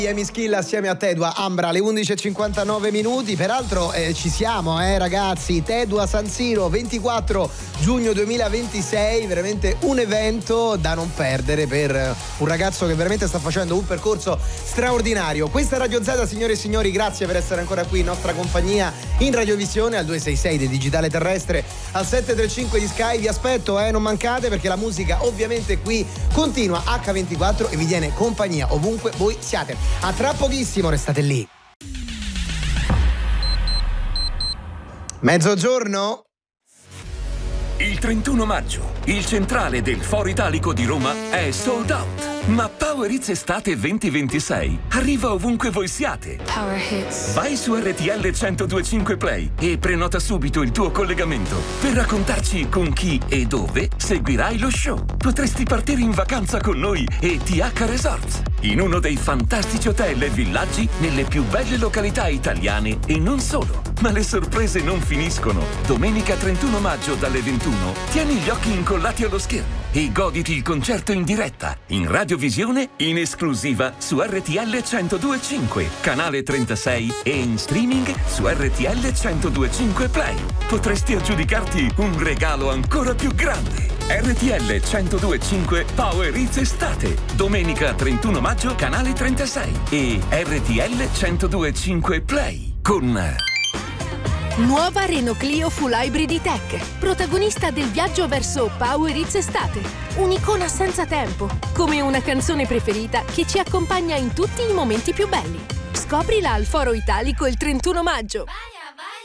Mischilla assieme a Tedua, Ambra, alle 11:59 minuti. Peraltro ci siamo, ragazzi. Tedua San Siro, 24 giugno 2026, veramente un evento da non perdere per un ragazzo che veramente sta facendo un percorso straordinario. Questa è Radio Z, signore e signori, grazie per essere ancora qui in nostra compagnia in radiovisione al 266 del digitale terrestre, al 735 di Sky. Vi aspetto, non mancate, perché la musica ovviamente qui continua H24 e vi tiene compagnia ovunque voi siate. A tra pochissimo, restate lì. Mezzogiorno. Il 31 maggio, il centrale del Foro Italico di Roma è sold out. Ma Power Hits Estate 2026 arriva ovunque voi siate. Power Hits. Vai su RTL 1025 Play e prenota subito il tuo collegamento per raccontarci con chi e dove seguirai lo show. Potresti partire in vacanza con noi e TH Resorts, in uno dei fantastici hotel e villaggi nelle più belle località italiane e non solo. Ma le sorprese non finiscono. Domenica 31 maggio dalle 21 tieni gli occhi incollati allo schermo e goditi il concerto in diretta, in radiovisione, in esclusiva su RTL 1025, canale 36 e in streaming su RTL 1025 Play. Potresti aggiudicarti un regalo ancora più grande. RTL 1025 Power Hits Estate, domenica 31 maggio, canale 36 e RTL 1025 Play con... Nuova Renault Clio Full Hybrid Tech, protagonista del viaggio verso Power Hits Estate. Un'icona senza tempo, come una canzone preferita che ci accompagna in tutti i momenti più belli. Scoprila al Foro Italico il 31 maggio.